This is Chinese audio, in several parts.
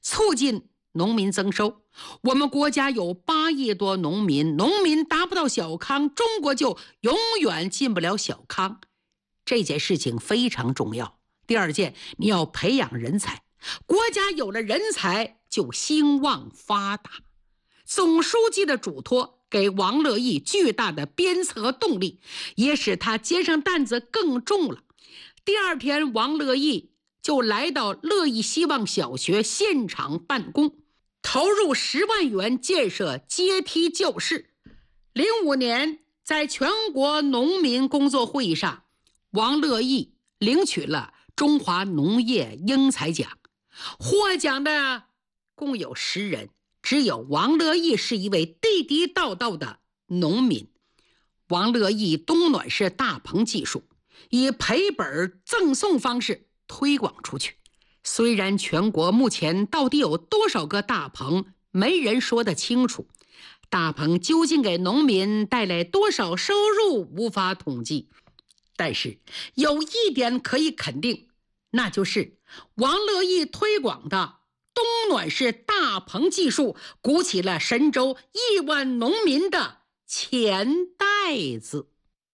促进农民增收。我们国家有8亿多农民，农民达不到小康，中国就永远进不了小康。这件事情非常重要。第二件，你要培养人才，国家有了人才就兴旺发达。总书记的嘱托给王乐毅巨大的鞭策和动力，也使他肩上担子更重了。第二天，王乐毅就来到乐毅希望小学现场办公，投入10万元建设阶梯教室。05年，在全国农民工作会议上，王乐毅领取了中华农业英才奖。获奖的共有10人，只有王乐毅是一位地地道道的农民。王乐毅冬暖式大棚技术以赔本赠送方式推广出去。虽然全国目前到底有多少个大棚没人说得清楚，大棚究竟给农民带来多少收入无法统计，但是有一点可以肯定，那就是王乐毅推广的冬暖式大棚技术鼓起了神州亿万农民的钱袋子。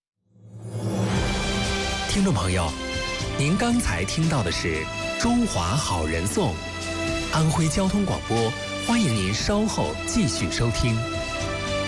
听众朋友，您刚才听到的是《中华好人颂》，安徽交通广播，欢迎您稍后继续收听。